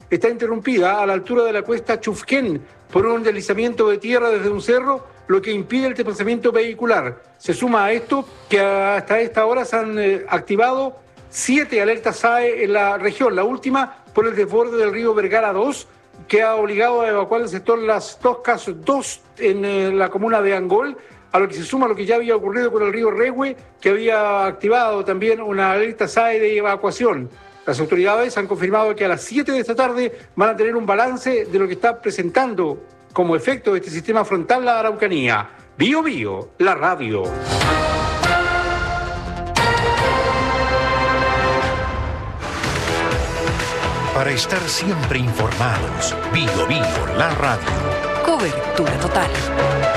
está interrumpida a la altura de la cuesta Chufquén por un deslizamiento de tierra desde un cerro, lo que impide el desplazamiento vehicular. Se suma a esto que hasta esta hora se han activado 7 alertas SAE en la región, la última por el desborde del río Vergara 2, que ha obligado a evacuar el sector Las Toscas 2 en la comuna de Angol, a lo que se suma lo que ya había ocurrido con el río Rehue, que había activado también una alerta SAE de evacuación. Las autoridades han confirmado que a las 7 de esta tarde van a tener un balance de lo que está presentando como efecto de este sistema frontal la Araucanía. Bío Bío, la radio. Para estar siempre informados, Bío Bío, la radio. Cobertura total.